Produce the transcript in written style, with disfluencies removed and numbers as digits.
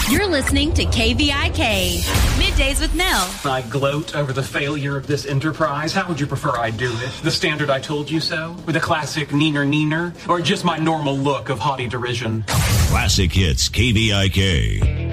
You're listening to KVIK, Middays with Nell. I gloat over the failure of this enterprise. How would you prefer I do it? The standard I told you so? With a classic neener? Or just my normal look of haughty derision? Classic Hits KVIK.